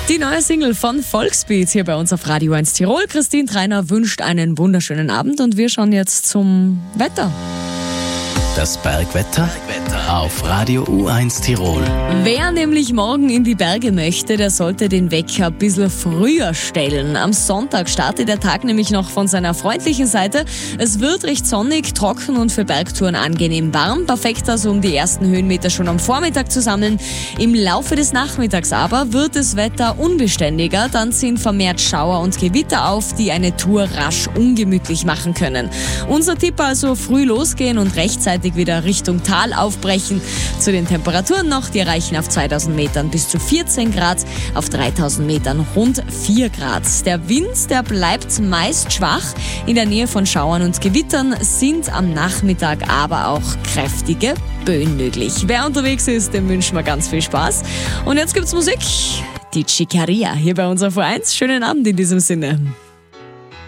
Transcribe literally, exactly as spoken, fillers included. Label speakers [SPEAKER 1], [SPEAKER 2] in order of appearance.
[SPEAKER 1] Die neue Single von Volksbeat hier bei uns auf Radio eins Tirol. Christine Treiner wünscht einen wunderschönen Abend und wir schauen jetzt zum Wetter.
[SPEAKER 2] Das Bergwetter auf Radio U eins Tirol.
[SPEAKER 1] Wer nämlich morgen in die Berge möchte, der sollte den Wecker ein bisschen früher stellen. Am Sonntag startet der Tag nämlich noch von seiner freundlichen Seite. Es wird recht sonnig, trocken und für Bergtouren angenehm warm. Perfekt also, um die ersten Höhenmeter schon am Vormittag zu sammeln. Im Laufe des Nachmittags aber wird das Wetter unbeständiger. Dann ziehen vermehrt Schauer und Gewitter auf, die eine Tour rasch ungemütlich machen können. Unser Tipp also: früh losgehen und rechtzeitig wieder Richtung Tal aufbrechen. Zu den Temperaturen noch, die erreichen auf zweitausend Metern bis zu vierzehn Grad, auf dreitausend Metern rund vier Grad. Der Wind, der bleibt meist schwach. In der Nähe von Schauern und Gewittern sind am Nachmittag aber auch kräftige Böen möglich. Wer unterwegs ist, dem wünschen wir ganz viel Spaß. Und jetzt gibt's Musik. Die Chicaria hier bei uns auf U eins. Schönen Abend in diesem Sinne.